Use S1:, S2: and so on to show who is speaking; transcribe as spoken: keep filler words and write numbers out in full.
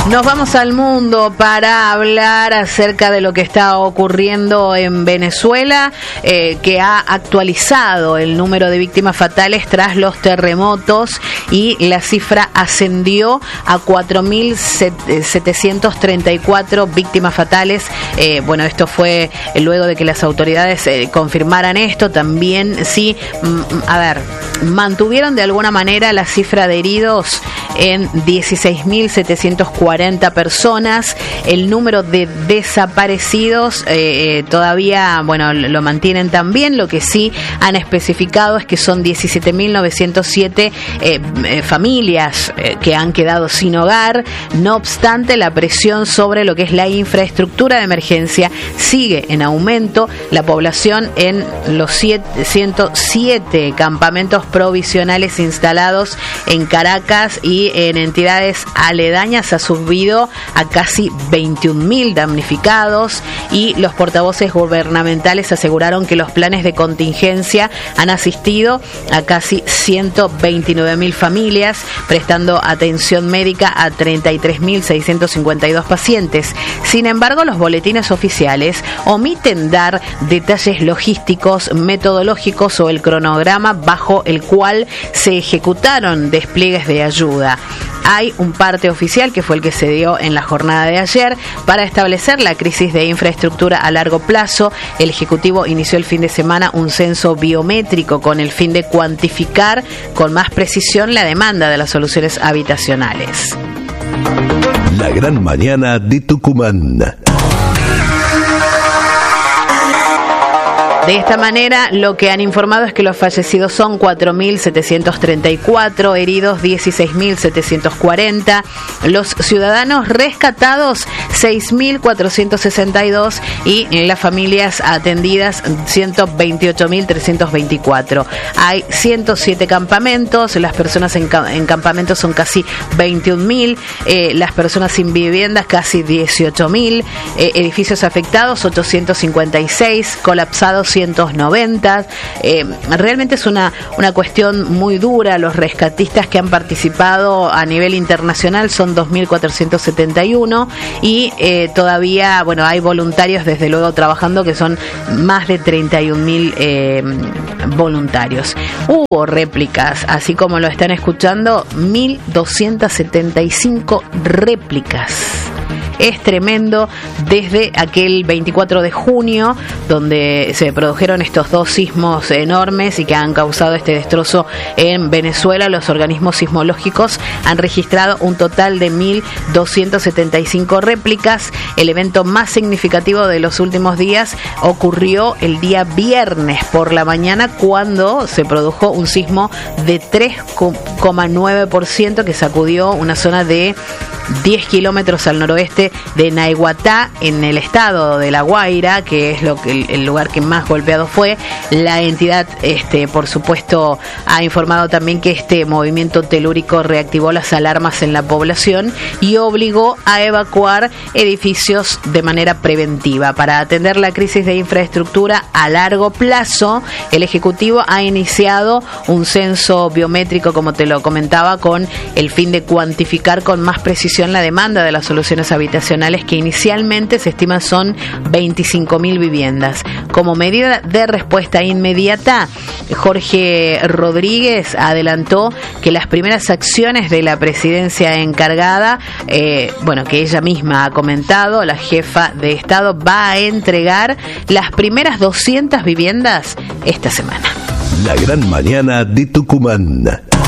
S1: Nos vamos al mundo para hablar acerca de lo que está ocurriendo en Venezuela, eh, que ha actualizado el número de víctimas fatales tras los terremotos y la cifra ascendió a cuatro mil setecientos treinta y cuatro víctimas fatales. Eh, bueno, esto fue luego de que las autoridades eh, confirmaran esto. También, sí, m- a ver, mantuvieron de alguna manera la cifra de heridos en dieciséis mil setecientos cuarenta personas. El número de desaparecidos eh, todavía, bueno, lo mantienen también. Lo que sí han especificado es que son diecisiete mil novecientos siete eh, eh, familias eh, que han quedado sin hogar. No obstante, la presión sobre lo que es la infraestructura de emergencia sigue en aumento. La población en los ciento siete campamentos provisionales instalados en Caracas y en entidades aledañas ha subido a casi veintiún mil damnificados, y los portavoces gubernamentales aseguraron que los planes de contingencia han asistido a casi ciento veintinueve mil familias, prestando atención médica a treinta y tres mil seiscientos cincuenta y dos pacientes. Sin embargo, los boletines oficiales omiten dar detalles logísticos, metodológicos o el cronograma bajo el cual se ejecutaron despliegues de ayuda. Hay un parte oficial que fue el que se dio en la jornada de ayer para establecer la crisis de infraestructura a largo plazo. El Ejecutivo inició el fin de semana un censo biométrico con el fin de cuantificar con más precisión la demanda de las soluciones habitacionales.
S2: La gran mañana de Tucumán.
S1: De esta manera, lo que han informado es que los fallecidos son cuatro mil setecientos treinta y cuatro, heridos dieciséis mil setecientos cuarenta, los ciudadanos rescatados seis mil cuatrocientos sesenta y dos y las familias atendidas ciento veintiocho mil trescientos veinticuatro. Hay ciento siete campamentos, las personas en, en campamentos son casi veintiún mil, eh, las personas sin viviendas casi dieciocho mil, eh, edificios afectados ochocientos cincuenta y seis, colapsados ciento noventa. Eh, realmente es una, una cuestión muy dura. Los rescatistas que han participado a nivel internacional son dos mil cuatrocientos setenta y uno y eh, todavía, bueno, hay voluntarios desde luego trabajando que son más de treinta y un mil eh, voluntarios. Hubo réplicas, así como lo están escuchando, mil doscientos setenta y cinco réplicas. Es tremendo. Desde aquel veinticuatro de junio, donde se produjeron estos dos sismos enormes y que han causado este destrozo en Venezuela, los organismos sismológicos han registrado un total de mil doscientos setenta y cinco réplicas. El evento más significativo de los últimos días ocurrió el día viernes por la mañana, cuando se produjo un sismo de tres coma nueve por ciento que sacudió una zona de diez kilómetros al noroeste de Naiguatá, en el estado de La Guaira, que es lo que el, el lugar que más golpeado fue. La entidad, este, por supuesto, ha informado también que este movimiento telúrico reactivó las alarmas en la población y obligó a evacuar edificios de manera preventiva. Para atender la crisis de infraestructura a largo plazo, el Ejecutivo ha iniciado un censo biométrico, como te lo comentaba, con el fin de cuantificar con más precisión la demanda de las soluciones habitacionales, que inicialmente se estima son veinticinco mil viviendas. Como medida de respuesta inmediata, Jorge Rodríguez adelantó que las primeras acciones de la presidencia encargada, eh, bueno, que ella misma ha comentado, la jefa de Estado va a entregar las primeras doscientas viviendas esta semana.
S2: La gran mañana de Tucumán.